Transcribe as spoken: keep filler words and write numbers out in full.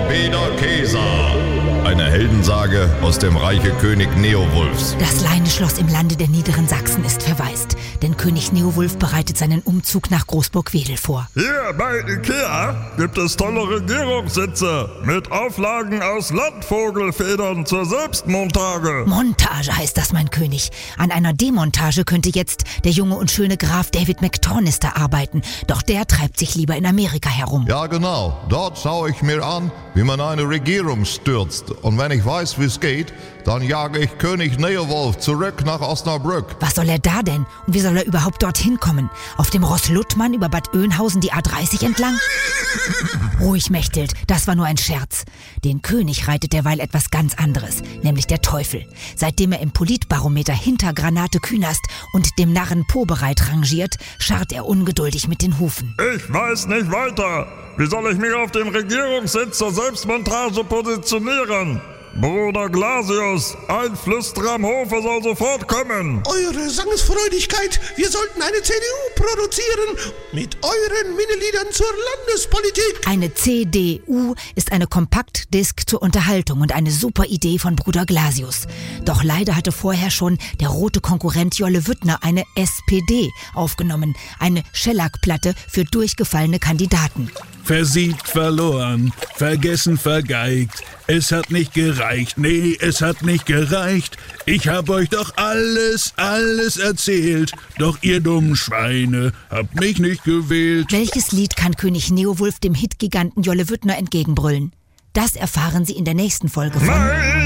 Peter Keser. Eine Heldensage aus dem Reiche König Neowulfs. Das Leineschloss im Lande der niederen Sachsen ist verwaist, denn König Neowulf bereitet seinen Umzug nach Großburg-Wedel vor. Hier bei Ikea gibt es tolle Regierungssitze mit Auflagen aus Landvogelfedern zur Selbstmontage. Montage heißt das, mein König. An einer Demontage könnte jetzt der junge und schöne Graf David McTornister arbeiten, doch der treibt sich lieber in Amerika herum. Ja genau, dort schaue ich mir an, wie man eine Regierung stürzt. Und wenn ich weiß, wie es geht, dann jage ich König Neowulf zurück nach Osnabrück. Was soll er da denn? Und wie soll er überhaupt dorthin kommen? Auf dem Ross Luttmann über Bad Oeynhausen die A dreißig entlang? Ruhig, Mechthild, das war nur ein Scherz. Den König reitet derweil etwas ganz anderes, nämlich der Teufel. Seitdem er im Politbarometer hinter Granate Künast und dem Narren Pobereit rangiert, scharrt er ungeduldig mit den Hufen. Ich weiß nicht weiter. Wie soll ich mich auf dem Regierungssitz zur Selbstmontage positionieren? Bruder Glasius, ein Flüsterer am Hofe soll sofort kommen. Eure Sangesfreudigkeit, wir sollten eine C D U produzieren mit euren Minneliedern zur Landespolitik. Eine C D U ist eine Kompaktdisk zur Unterhaltung und eine super Idee von Bruder Glasius. Doch leider hatte vorher schon der rote Konkurrent Jolle Wüttner eine S P D aufgenommen, eine Schellackplatte für durchgefallene Kandidaten. Versiegt, verloren, vergessen, vergeigt. Es hat nicht gereicht, nee, es hat nicht gereicht. Ich hab euch doch alles, alles erzählt. Doch ihr dummen Schweine habt mich nicht gewählt. Welches Lied kann König Neowulf dem Hitgiganten Jolle Wüttner entgegenbrüllen? Das erfahren Sie in der nächsten Folge von... Nein!